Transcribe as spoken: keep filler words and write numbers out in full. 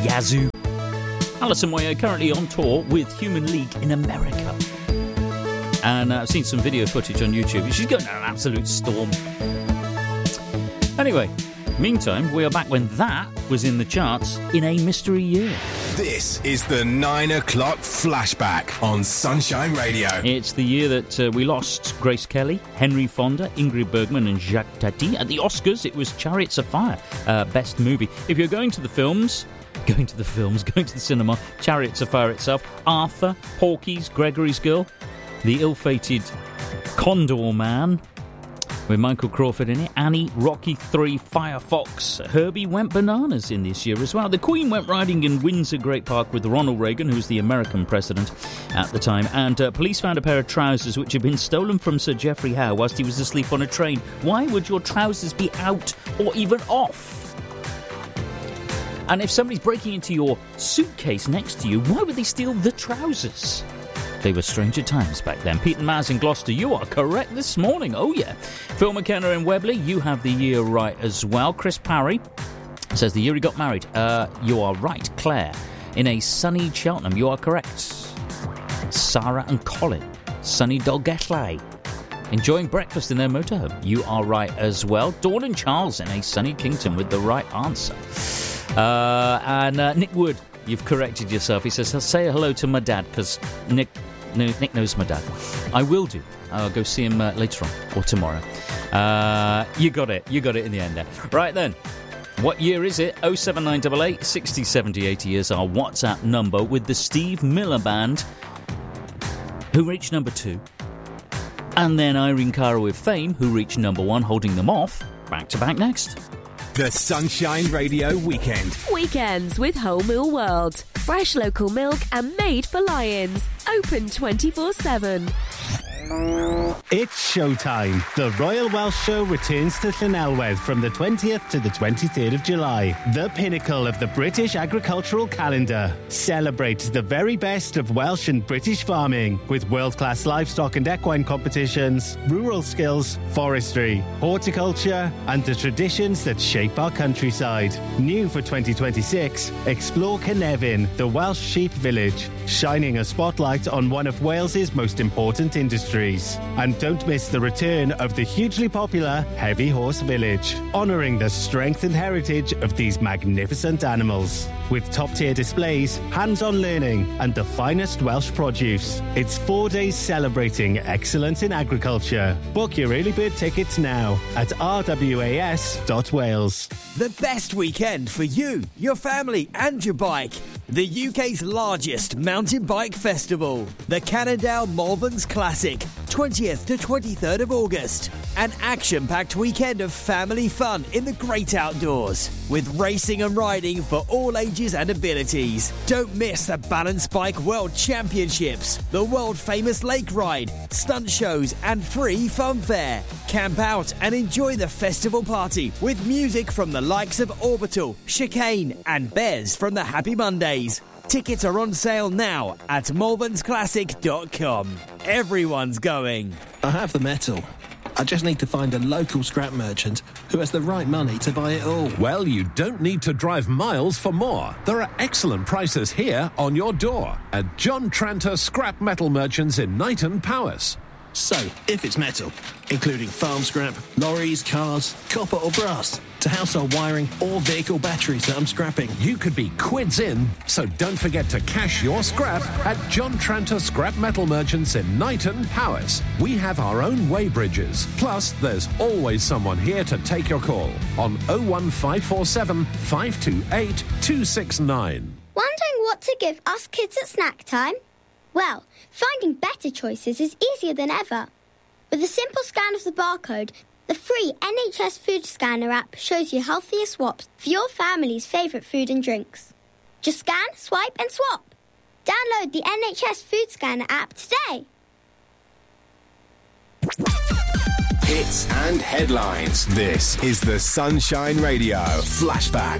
Yazoo. Alison Moyet currently on tour with Human League in America. And uh, I've seen some video footage on YouTube. She's going down an absolute storm. Anyway, meantime, we are back when that was in the charts in a mystery year. This is the nine o'clock flashback on Sunshine Radio. It's the year that uh, we lost Grace Kelly, Henry Fonda, Ingrid Bergman and Jacques Tati. At the Oscars, it was Chariots of Fire, uh, best movie. If you're going to the films... Going to the films, going to the cinema, Chariots of Fire itself, Arthur, Porky's, Gregory's Girl, the ill-fated Condor Man with Michael Crawford in it, Annie, Rocky three, Firefox. Herbie went bananas in this year as well. The Queen went riding in Windsor Great Park with Ronald Reagan, who was the American president at the time, and uh, police found a pair of trousers which had been stolen from Sir Geoffrey Howe whilst he was asleep on a train. Why would your trousers be out or even off? And if somebody's breaking into your suitcase next to you, why would they steal the trousers? They were stranger times back then. Pete and Maz in Gloucester, you are correct this morning. Oh, yeah. Phil McKenna in Webley, you have the year right as well. Chris Parry says the year he got married. Uh, you are right. Claire in a sunny Cheltenham, you are correct. Sarah and Colin, sunny Dolgellau, enjoying breakfast in their motorhome. You are right as well. Dawn and Charles in a sunny Kington with the right answer. Uh, and uh, Nick Wood, you've corrected yourself. He says, say hello to my dad, because Nick, no, Nick knows my dad. I will do. I'll go see him uh, later on, or tomorrow. Uh, you got it. You got it in the end there. Right then, what year is it? oh seven nine eight eight, sixty, seventy, eighty is our WhatsApp number with the Steve Miller Band, who reached number two. And then Irene Cara with Fame, who reached number one, holding them off. Back to back next. The Sunshine Radio Weekend. Weekends with Whole Mill World. Fresh local milk and made for lions. Open twenty-four seven. It's showtime. The Royal Welsh Show returns to Llanelwedd from the twentieth to the twenty-third of July. The pinnacle of the British agricultural calendar. Celebrate the very best of Welsh and British farming with world-class livestock and equine competitions, rural skills, forestry, horticulture, and the traditions that shape our countryside. New for twenty twenty-six, explore Cynefin, the Welsh sheep village, shining a spotlight on one of Wales's most important industries. And don't miss the return of the hugely popular Heavy Horse Village, honouring the strength and heritage of these magnificent animals. With top-tier displays, hands-on learning, and the finest Welsh produce. It's four days celebrating excellence in agriculture. Book your early bird tickets now at r w a s dot wales. The best weekend for you, your family and your bike. The U K's largest mountain bike festival, the Cannondale Malverns Classic, twentieth to twenty-third of August. An action-packed weekend of family fun in the great outdoors, with racing and riding for all ages and abilities. Don't miss the Balance Bike World Championships, the world-famous lake ride, stunt shows and free funfair. Camp out and enjoy the festival party with music from the likes of Orbital, Chicane and Bez from the Happy Mondays. Tickets are on sale now at malverns classic dot com. Everyone's going. I have the metal. I just need to find a local scrap merchant who has the right money to buy it all. Well, you don't need to drive miles for more. There are excellent prices here on your door at John Tranter Scrap Metal Merchants in Knighton, Powys. So, if it's metal, including farm scrap, lorries, cars, copper or brass, to household wiring or vehicle batteries that I'm scrapping, you could be quids in, so don't forget to cash your scrap at John Tranter Scrap Metal Merchants in Knighton, Powys. We have our own weighbridges, plus there's always someone here to take your call on oh one five four seven, five two eight, two six nine. Wondering what to give us kids at snack time? Well, finding better choices is easier than ever. With a simple scan of the barcode, the free N H S Food Scanner app shows you healthier swaps for your family's favourite food and drinks. Just scan, swipe and swap. Download the N H S Food Scanner app today. Hits and headlines. This is the Sunshine Radio Flashback.